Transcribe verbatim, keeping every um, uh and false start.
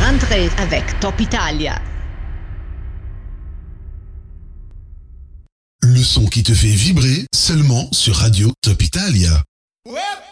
rentrée avec Top Italia. Le son qui te fait vibrer seulement sur Radio Top Italia. Ouais.